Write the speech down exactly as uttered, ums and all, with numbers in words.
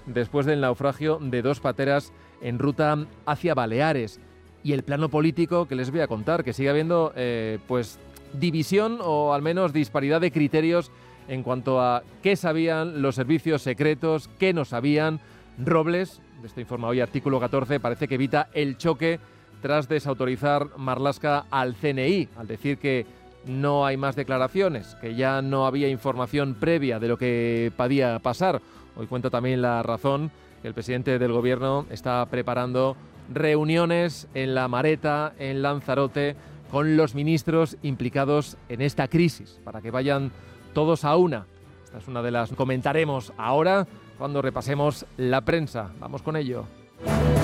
después del naufragio de dos pateras en ruta hacia Baleares. Y el plano político que les voy a contar, que sigue habiendo eh, pues división o al menos disparidad de criterios en cuanto a qué sabían los servicios secretos, qué no sabían. Robles, de esto informa hoy Artículo catorce, parece que evita el choque tras desautorizar Marlaska al C N I, al decir que no hay más declaraciones, que ya no había información previa de lo que podía pasar. Hoy cuenta también La Razón que el presidente del Gobierno está preparando reuniones en La Mareta, en Lanzarote, con los ministros implicados en esta crisis, para que vayan todos a una. Esta es una de las que comentaremos ahora cuando repasemos la prensa. Vamos con ello.